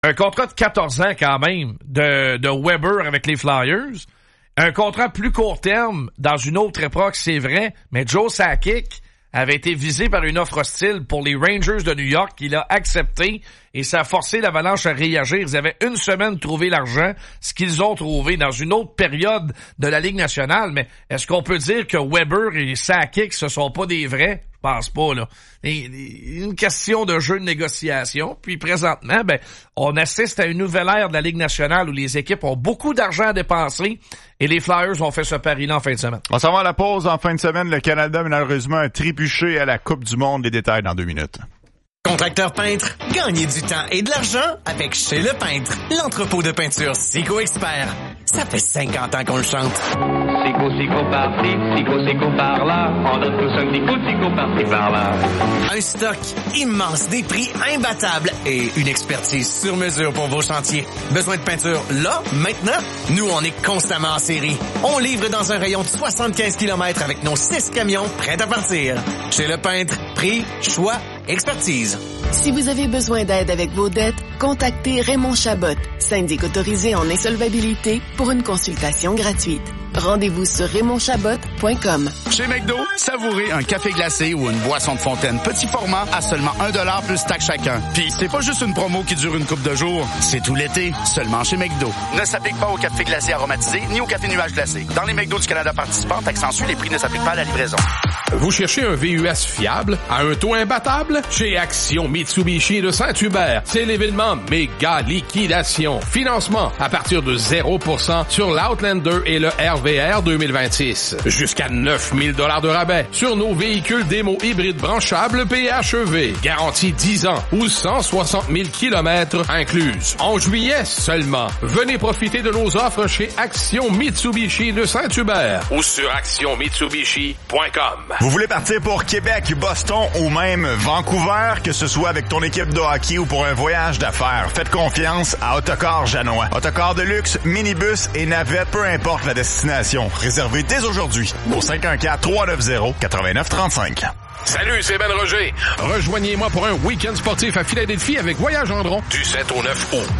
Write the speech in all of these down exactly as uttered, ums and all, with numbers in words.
Un contrat de quatorze ans quand même de, de Weber avec les Flyers. Un contrat plus court terme dans une autre époque, c'est vrai, mais Joe Sakic avait été visé par une offre hostile pour les Rangers de New York. Il a accepté et ça a forcé l'Avalanche à réagir. Ils avaient une semaine de trouver l'argent, ce qu'ils ont trouvé dans une autre période de la Ligue nationale. Mais est-ce qu'on peut dire que Weber et Sakic, ce sont pas des vrais? Je pense pas, là. Et, une question de jeu de négociation. Puis présentement, ben, on assiste à une nouvelle ère de la Ligue nationale où les équipes ont beaucoup d'argent à dépenser et les Flyers ont fait ce pari-là en fin de semaine. On s'en va à la pause. En fin de semaine, le Canada, malheureusement, a trébuché à la Coupe du Monde. Les détails dans deux minutes. Contracteur peintre, gagnez du temps et de l'argent avec Chez Le Peintre, l'entrepôt de peinture Sico Expert. Ça fait cinquante ans qu'on le chante. Sico, Sico par-ci, Sico, Sico par-là, on donne tous un petit coup de Sico par-ci, par-là. Un stock immense, des prix imbattables et une expertise sur mesure pour vos chantiers. Besoin de peinture là, maintenant? Nous, on est constamment en série. On livre dans un rayon de soixante-quinze kilomètres avec nos six camions prêts à partir. Chez Le Peintre, prix, choix, expertise. Si vous avez besoin d'aide avec vos dettes, contactez Raymond Chabot, syndic autorisé en insolvabilité, pour une consultation gratuite. Rendez-vous sur raymond chabot point com. Chez McDo, savourez un café glacé ou une boisson de fontaine petit format à seulement un dollar plus taxe chacun. Puis c'est pas juste une promo qui dure une couple de jours, c'est tout l'été, seulement chez McDo. Ne s'applique pas au café glacé aromatisé ni au café nuage glacé. Dans les McDo du Canada participants, accentue, les prix ne s'appliquent pas à la livraison. Vous cherchez un V U S fiable à un taux imbattable? Chez Action Mitsubishi de Saint-Hubert, c'est l'événement méga liquidation. Financement à partir de zéro pour cent sur l'Outlander et le R V R deux mille vingt-six. Jusqu'à neuf mille dollars de rabais sur nos véhicules démo hybrides branchables P H E V. Garantie dix ans ou cent soixante mille kilomètres incluses. En juillet seulement, venez profiter de nos offres chez Action Mitsubishi de Saint-Hubert ou sur action mitsubishi point com. Vous voulez partir pour Québec, Boston ou même Vancouver, que ce soit avec ton équipe de hockey ou pour un voyage d'affaires, faites confiance à Autocar Janois. Autocar de luxe, minibus et navette, peu importe la destination. Réservez dès aujourd'hui au cinq un quatre, trois neuf zéro, neuf neuf trois cinq. Salut, c'est Ben Roger. Rejoignez-moi pour un week-end sportif à Philadelphie avec Voyage Gendron du sept au neuf août.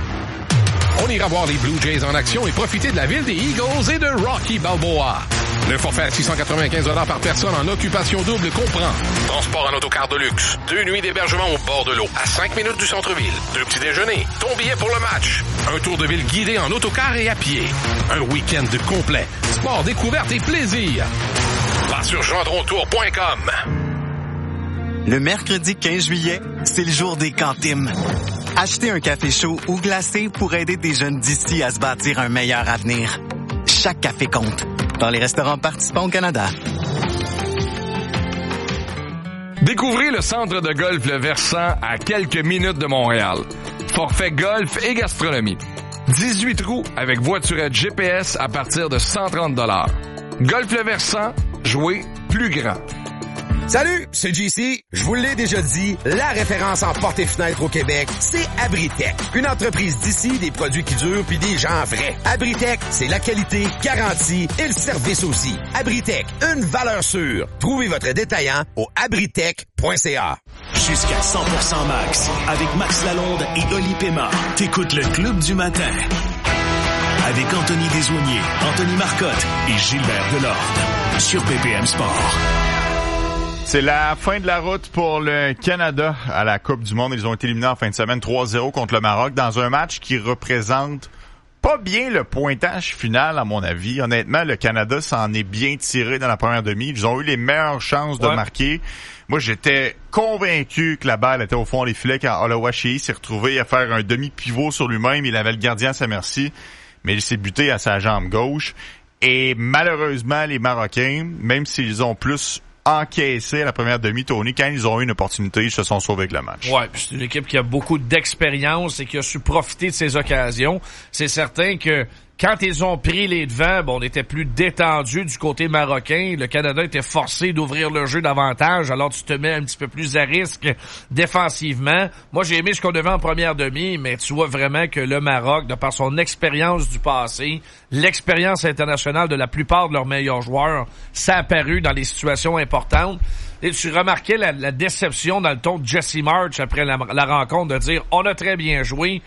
On ira voir les Blue Jays en action et profiter de la ville des Eagles et de Rocky Balboa. Le forfait à six cent quatre-vingt-quinze dollars par personne en occupation double comprend transport en autocar de luxe, deux nuits d'hébergement au bord de l'eau, à cinq minutes du centre-ville, deux petits déjeuners, ton billet pour le match, un tour de ville guidé en autocar et à pied, un week-end de complet, sport, découverte et plaisir. Va sur gendrontour point com. Le mercredi quinze juillet, c'est le jour des cantines. Achetez un café chaud ou glacé pour aider des jeunes d'ici à se bâtir un meilleur avenir. Chaque café compte. Dans les restaurants participants au Canada. Découvrez le centre de golf Le Versant à quelques minutes de Montréal. Forfait golf et gastronomie. dix-huit trous avec voiturette G P S à partir de cent trente dollars. Golf Le Versant, jouez plus grand. Salut, c'est J C. Je vous l'ai déjà dit, la référence en portes et fenêtres au Québec, c'est Abritech. Une entreprise d'ici, des produits qui durent puis des gens vrais. Abritech, c'est la qualité, garantie et le service aussi. Abritech, une valeur sûre. Trouvez votre détaillant au abritech point c a. Jusqu'à cent pour cent max, avec Max Lalonde et Oli Pema. T'écoutes le Club du matin. Avec Anthony Desaulniers, Anthony Marcotte et Gilbert Delorde. Sur P P M Sport. C'est la fin de la route pour le Canada à la Coupe du Monde. Ils ont été éliminés en fin de semaine trois zéro contre le Maroc dans un match qui représente pas bien le pointage final, à mon avis. Honnêtement, le Canada s'en est bien tiré dans la première demi. Ils ont eu les meilleures chances de ouais. marquer. Moi, j'étais convaincu que la balle était au fond des filets quand Oluwaseyi s'est retrouvé à faire un demi-pivot sur lui-même. Il avait le gardien à sa merci, mais il s'est buté à sa jambe gauche. Et malheureusement, les Marocains, même s'ils ont plus encaissé à la première demi, Tony, quand ils ont eu une opportunité, ils se sont sauvés avec le match. Ouais, puis c'est une équipe qui a beaucoup d'expérience et qui a su profiter de ces occasions. C'est certain que quand ils ont pris les devants, bon, on était plus détendu du côté marocain. Le Canada était forcé d'ouvrir le jeu davantage, alors tu te mets un petit peu plus à risque défensivement. Moi, j'ai aimé ce qu'on devait en première demi, mais tu vois vraiment que le Maroc, de par son expérience du passé, l'expérience internationale de la plupart de leurs meilleurs joueurs, ça a apparu dans les situations importantes. Et tu remarquais la, la déception dans le ton de Jesse March après la, la rencontre de dire « On a très bien joué ».